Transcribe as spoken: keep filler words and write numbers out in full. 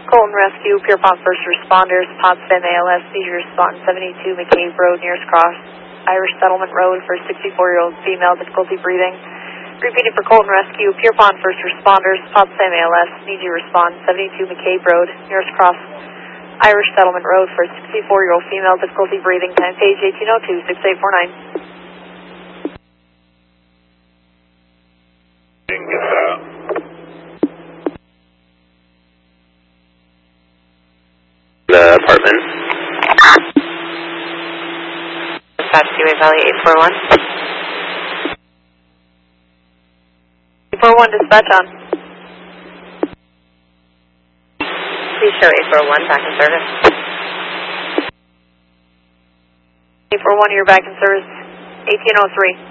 Colton Rescue, Pierpont First Responders, Potsdam A L S, seizure response seventy-two McCabe Road, nearest cross, Irish Settlement Road for sixty-four-year-old female, difficulty breathing. Repeating for Colton Rescue, Pierpont First Responders, Potsdam A L S, need you respond, seventy-two McCabe Road, nearest cross, Irish Settlement Road for sixty-four-year-old female, difficulty breathing, time page eighteen oh two, six eight four nine. The apartment. Dispatch Seaway Valley eight four one. eight four one, dispatch on. Please show eight four one back in service. eight four one, you're back in service, eighteen oh three.